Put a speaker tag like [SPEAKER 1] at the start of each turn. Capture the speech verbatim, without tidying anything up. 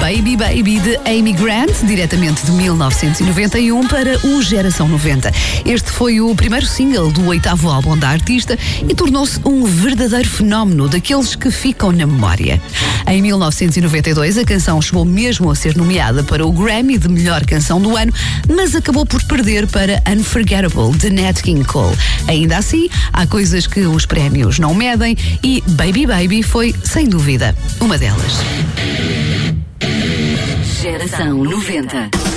[SPEAKER 1] Baby Baby de Amy Grant, diretamente de mil novecentos e noventa e um para o Geração noventa. Este foi o primeiro single do oitavo álbum da artista e tornou-se um verdadeiro fenómeno daqueles que ficam na memória. Em mil novecentos e noventa e dois, a canção chegou mesmo a ser nomeada para o Grammy de melhor canção do ano, mas acabou por perder para Unforgettable de Nat King Cole. Ainda assim, há coisas que os prémios não medem e Baby Baby foi, sem dúvida, uma delas.
[SPEAKER 2] Geração noventa.